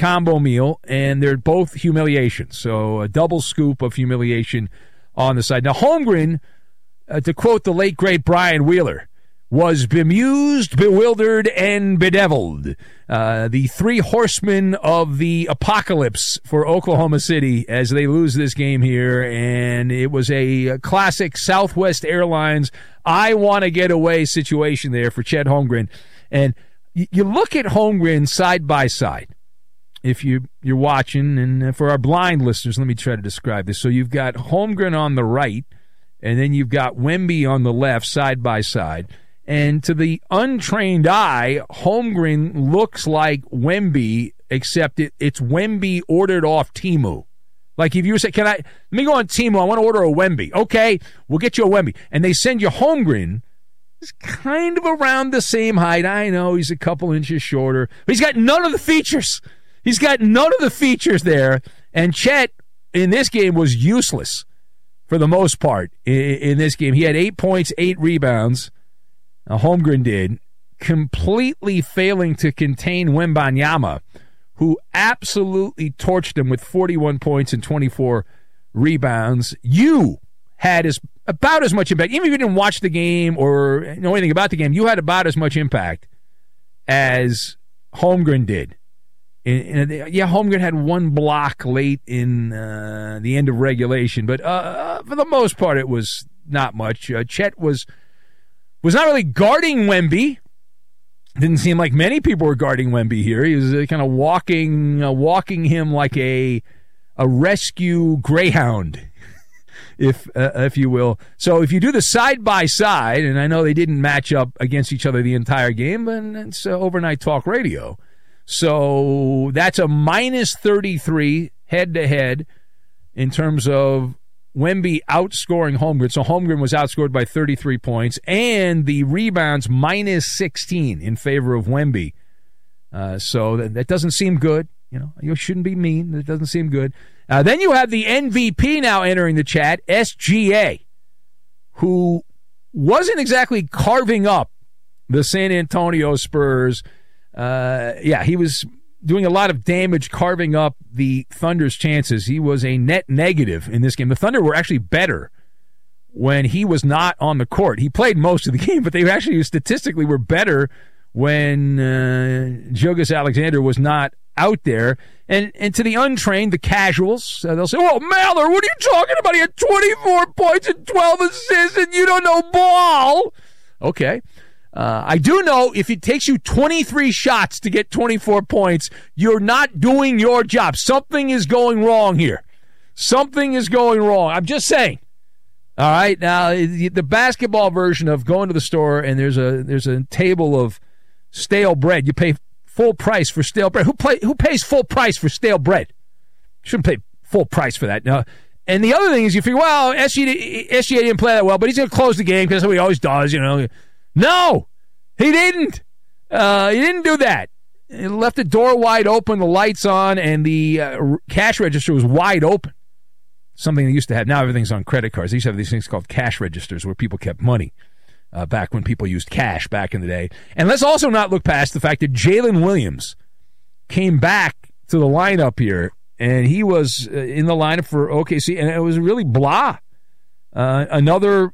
combo meal, and they're both humiliation. So a double scoop of humiliation on the side. Now, Holmgren, to quote the late, great Brian Wheeler, was bemused, bewildered, and bedeviled. The three horsemen of the apocalypse for Oklahoma City as they lose this game here, and it was a classic Southwest Airlines I want to get away situation there for Chet Holmgren. And you look at Holmgren side by side, if you're watching, and for our blind listeners, let me try to describe this. So you've got Holmgren on the right, and then you've got Wemby on the left, side by side. And to the untrained eye, Holmgren looks like Wemby, except it's Wemby ordered off Temu. Like if you say, let me go on Temu, I want to order a Wemby. Okay, we'll get you a Wemby. And they send you Holmgren. He's kind of around the same height. I know he's a couple inches shorter, but he's got none of the features. He's got none of the features there. And Chet, in this game, was useless for the most part in this game. He had 8 points, 8 rebounds. Holmgren did, completely failing to contain Wembanyama, who absolutely torched him with 41 points and 24 rebounds. You had about as much impact. Even if you didn't watch the game or know anything about the game, you had about as much impact as Holmgren did. Holmgren had one block late in the end of regulation, but for the most part, it was not much. Chet was not really guarding Wemby. Didn't seem like many people were guarding Wemby here. He was kind of walking him like a rescue greyhound, if you will. So if you do the side by side, and I know they didn't match up against each other the entire game, but it's overnight talk radio. So that's a minus 33 head to head in terms of Wemby outscoring Holmgren. So Holmgren was outscored by 33 points, and the rebounds minus 16 in favor of Wemby. So that doesn't seem good. You shouldn't be mean. That doesn't seem good. Then you have the MVP now entering the chat, SGA, who wasn't exactly carving up the San Antonio Spurs. He was doing a lot of damage carving up the Thunder's chances. He was a net negative in this game. The Thunder were actually better when he was not on the court. He played most of the game, but they actually statistically were better when Gilgeous-Alexander was not out there. And to the untrained, the casuals, they'll say, "Oh, Maller, what are you talking about? He had 24 points and 12 assists, and you don't know ball." Okay. I do know if it takes you 23 shots to get 24 points, you're not doing your job. Something is going wrong here. Something is going wrong. I'm just saying. All right. Now, the basketball version of going to the store and there's a table of stale bread. You pay full price for stale bread. Who pays full price for stale bread? You shouldn't pay full price for that. Now, and the other thing is you figure, well, SGA didn't play that well, but he's going to close the game because that's what he always does, No, he didn't. He didn't do that. He left the door wide open, the lights on, and the cash register was wide open. Something they used to have. Now everything's on credit cards. They used to have these things called cash registers where people kept money back when people used cash back in the day. And let's also not look past the fact that Jalen Williams came back to the lineup here, and he was in the lineup for OKC, and it was really blah. Another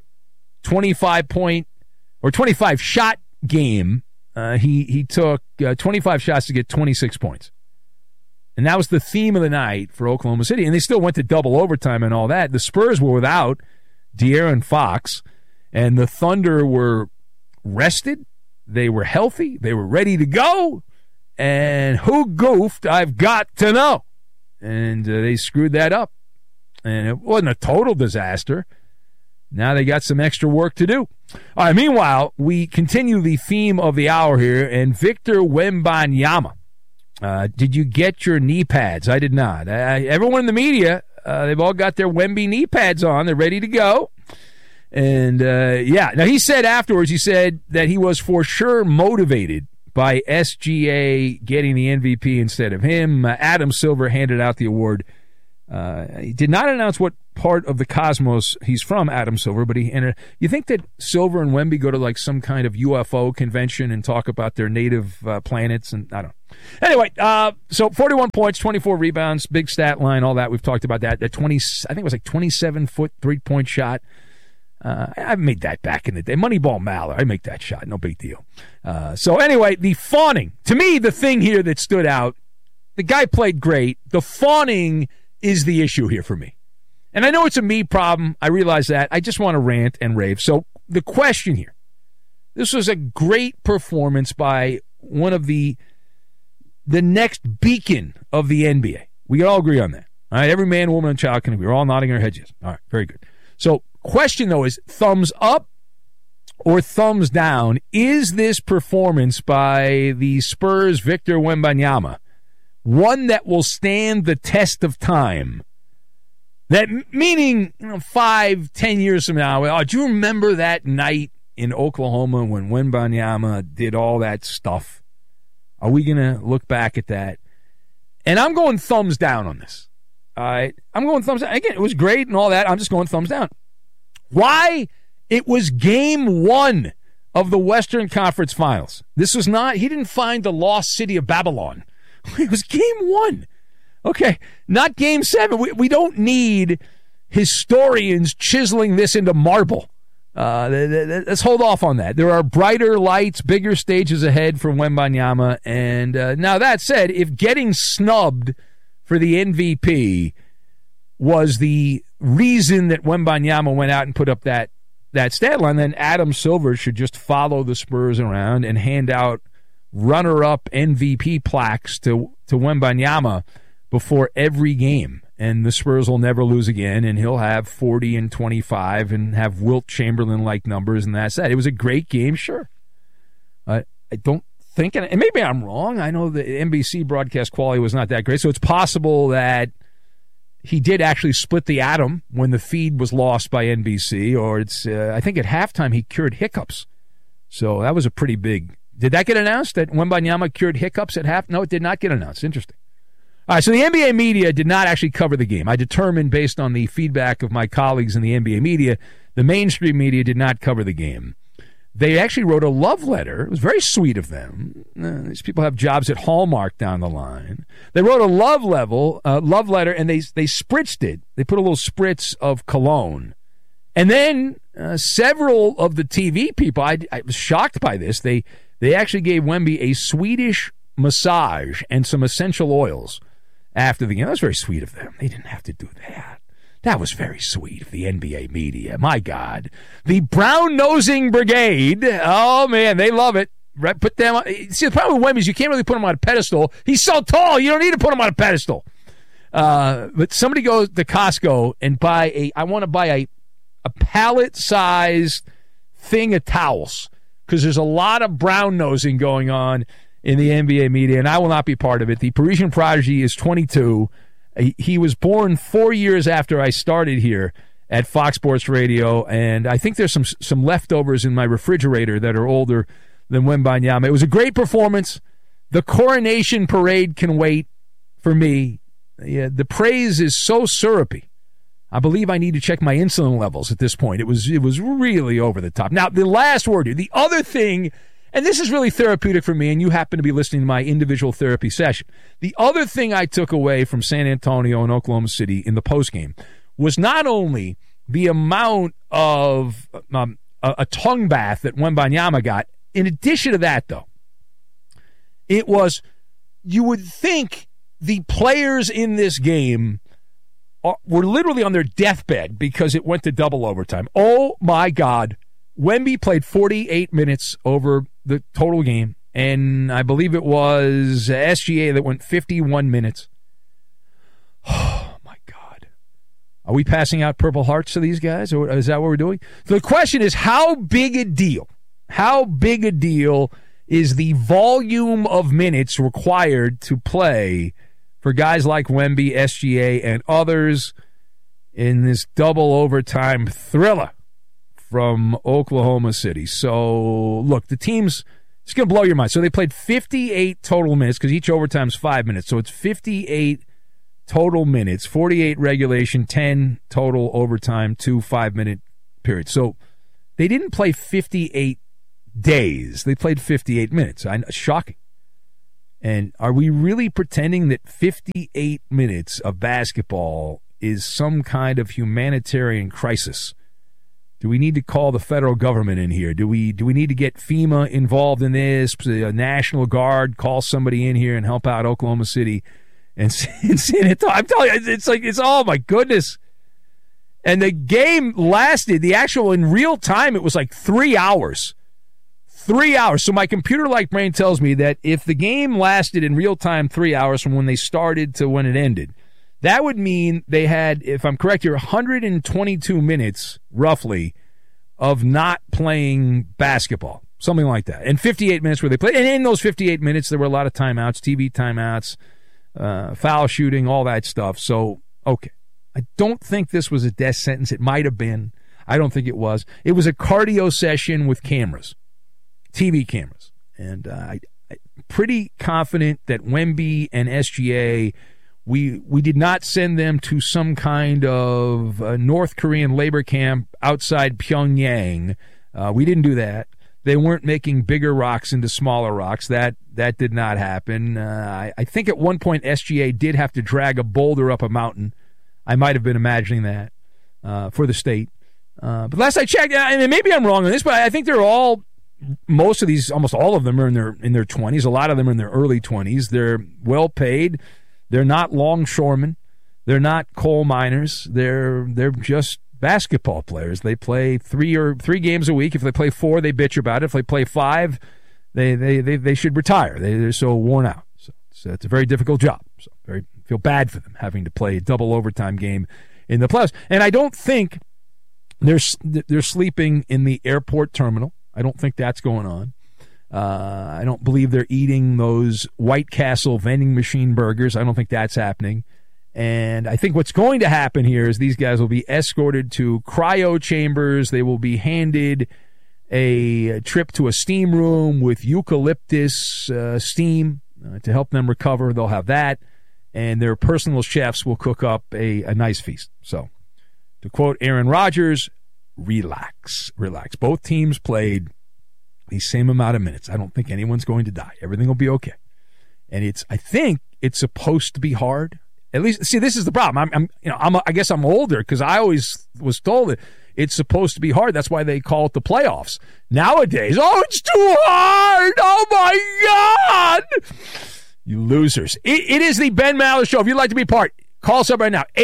25-point or 25-shot game. He took 25 shots to get 26 points. And that was the theme of the night for Oklahoma City. And they still went to double overtime and all that. The Spurs were without De'Aaron Fox, and the Thunder were rested. They were healthy. They were ready to go. And who goofed, I've got to know. And they screwed that up. And it wasn't a total disaster. Now they got some extra work to do. All right, meanwhile, we continue the theme of the hour here, and Victor Wembanyama. Did you get your knee pads? I did not. Everyone in the media, they've all got their Wemby knee pads on. They're ready to go. And, Now, he said afterwards, he said that he was for sure motivated by SGA getting the MVP instead of him. Adam Silver handed out the award He did not announce what part of the cosmos he's from, Adam Silver, but he entered. You think that Silver and Wemby go to like some kind of UFO convention and talk about their native planets? And I don't know. Anyway, so 41 points, 24 rebounds, big stat line, all that. We've talked about that. That 20, I think it was like 27-foot 3-point shot. I made that back in the day. Moneyball Maller, I make that shot, no big deal. So anyway, the fawning. To me, the thing here that stood out, the guy played great. The fawning is the issue here for me. And I know it's a me problem. I realize that. I just want to rant and rave. So the question here, this was a great performance by one of the next beacon of the NBA. We can all agree on that. All right, every man, woman, and child can agree. We're all nodding our heads yes. All right, very good. So question, though, is thumbs up or thumbs down? Is this performance by the Spurs' Victor Wembanyama one that will stand the test of time? That meaning, 5-10 years from now, do you remember that night in Oklahoma when Wembanyama did all that stuff? Are we going to look back at that? And I'm going thumbs down on this. All right? I'm going thumbs down. Again, it was great and all that. I'm just going thumbs down. Why? It was game 1 of the Western Conference Finals. This was not, he didn't find the lost city of Babylon. It was game 1. Okay, not game 7. We don't need historians chiseling this into marble. Let's hold off on that. There are brighter lights, bigger stages ahead for Wembanyama. And now that said, if getting snubbed for the MVP was the reason that Wembanyama went out and put up that stat line, then Adam Silver should just follow the Spurs around and hand out runner-up MVP plaques to Wembanyama before every game. And the Spurs will never lose again, and he'll have 40 and 25 and have Wilt Chamberlain-like numbers, and that's that. It was a great game, sure. I don't think, and maybe I'm wrong, I know the NBC broadcast quality was not that great, so it's possible that he did actually split the atom when the feed was lost by NBC, or it's I think at halftime he cured hiccups. So that was a pretty big... Did that get announced, that Wembanyama cured hiccups at half? No, it did not get announced. Interesting. All right, so the NBA media did not actually cover the game. I determined, based on the feedback of my colleagues in the NBA media, the mainstream media did not cover the game. They actually wrote a love letter. It was very sweet of them. These people have jobs at Hallmark down the line. They wrote a love letter, and they spritzed it. They put a little spritz of cologne. And then several of the TV people, I was shocked by this, they actually gave Wemby a Swedish massage and some essential oils after the game. That was very sweet of them. They didn't have to do that. That was very sweet of the NBA media. My God. The brown-nosing brigade, oh, man, they love it. Put them on. See, the problem with Wemby is you can't really put him on a pedestal. He's so tall, you don't need to put him on a pedestal. But somebody goes to Costco and I want to buy a pallet-sized thing of towels, because there's a lot of brown-nosing going on in the NBA media, and I will not be part of it. The Parisian Prodigy is 22. He was born 4 years after I started here at Fox Sports Radio, and I think there's some leftovers in my refrigerator that are older than Wembanyama. It was a great performance. The coronation parade can wait for me. Yeah, the praise is so syrupy. I believe I need to check my insulin levels at this point. It was really over the top. Now, the last word here, the other thing, and this is really therapeutic for me, and you happen to be listening to my individual therapy session. The other thing I took away from San Antonio and Oklahoma City in the postgame was not only the amount of a tongue bath that Wembanyama got. In addition to that, though, it was, you would think the players in this game were literally on their deathbed because it went to double overtime. Oh, my God. Wemby played 48 minutes over the total game, and I believe it was SGA that went 51 minutes. Oh, my God. Are we passing out Purple Hearts to these guys, or is that what we're doing? So the question is, how big a deal is the volume of minutes required to play for guys like Wemby, SGA, and others in this double overtime thriller from Oklahoma City? So, look, the team's, it's going to blow your mind. So they played 58 total minutes because each overtime's 5 minutes. So it's 58 total minutes, 48 regulation, 10 total overtime, 2 5-minute periods. So they didn't play 58 days. They played 58 minutes. Shocking. And are we really pretending that 58 minutes of basketball is some kind of humanitarian crisis? Do we need to call the federal government in here? Do we need to get FEMA involved in this? The National Guard, call somebody in here and help out Oklahoma City and San Antonio? I'm telling you, it's oh my goodness. And the game lasted, in real time, it was like 3 hours. 3 hours. So my computer-like brain tells me that if the game lasted in real time 3 hours from when they started to when it ended, that would mean they had, if I'm correct here, 122 minutes, roughly, of not playing basketball. Something like that. And 58 minutes where they played. And in those 58 minutes, there were a lot of timeouts, TV timeouts, foul shooting, all that stuff. So, okay. I don't think this was a death sentence. It might have been. I don't think it was. It was a cardio session with cameras, TV cameras. And I'm pretty confident that Wemby and SGA, we did not send them to some kind of North Korean labor camp outside Pyongyang. We didn't do that. They weren't making bigger rocks into smaller rocks. That did not happen. I think at one point SGA did have to drag a boulder up a mountain. I might have been imagining that for the state. But last I checked, and maybe I'm wrong on this, but I think they're all, most of these, almost all of them are in their 20s. A lot of them are in their early 20s. They're well paid. They're not longshoremen. They're not coal miners. They're just basketball players. They play three games a week. If they play 4, they bitch about it. If they play 5, they should retire. They're so worn out. So it's a very difficult job. So feel bad for them having to play a double overtime game in the playoffs. And I don't think they're sleeping in the airport terminal. I don't think that's going on. I don't believe they're eating those White Castle vending machine burgers. I don't think that's happening. And I think what's going to happen here is these guys will be escorted to cryo chambers. They will be handed a trip to a steam room with eucalyptus steam to help them recover. They'll have that. And their personal chefs will cook up a nice feast. So, to quote Aaron Rodgers, relax. Both teams played the same amount of minutes. I don't think anyone's going to die. Everything will be okay. And I think it's supposed to be hard. At least, see, this is the problem. I guess I'm older because I always was told that it's supposed to be hard. That's why they call it the playoffs. Nowadays, it's too hard. Oh my God. You losers. It is the Ben Maller Show. If you'd like to be part, call us up right now.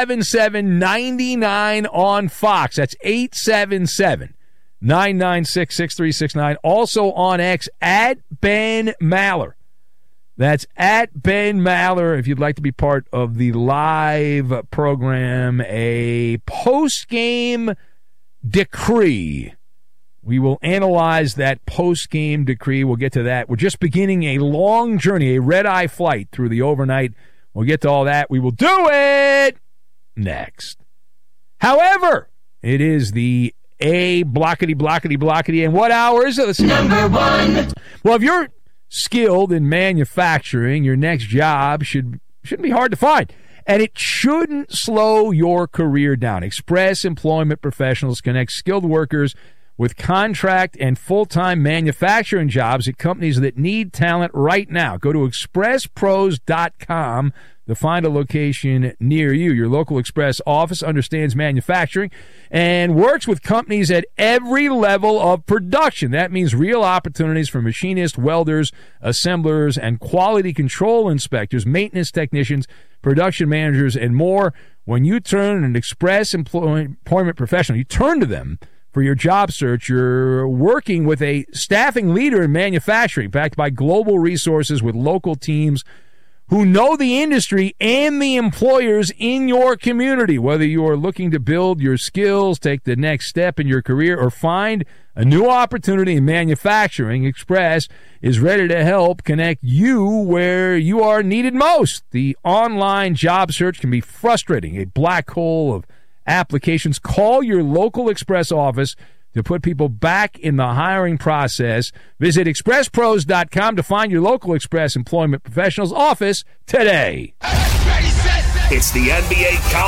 877-99 on Fox. That's 877-996-6369. Also on X, at Ben Maller. That's at Ben Maller. If you'd like to be part of the live program, a post-game decree. We will analyze that post-game decree. We'll get to that. We're just beginning a long journey, a red-eye flight through the overnight. We'll get to all that. We will do it next. However, it is the blockety. And what hour is it? Let's see. Number 1. Well, if you're skilled in manufacturing, your next job shouldn't be hard to find. And it shouldn't slow your career down. Express Employment Professionals connect skilled workers with contract and full-time manufacturing jobs at companies that need talent right now. Go to expresspros.com to find a location near you. Your local Express office understands manufacturing and works with companies at every level of production. That means real opportunities for machinists, welders, assemblers, and quality control inspectors, maintenance technicians, production managers, and more. When you turn an Express employment professional, you turn to them for your job search. You're working with a staffing leader in manufacturing, backed by global resources with local teams who know the industry and the employers in your community. Whether you are looking to build your skills, take the next step in your career, or find a new opportunity in manufacturing, Express is ready to help connect you where you are needed most. The online job search can be frustrating, a black hole of applications. Call your local Express office to put people back in the hiring process. Visit expresspros.com to find your local Express Employment Professionals office today. Ready, set, It's the NBA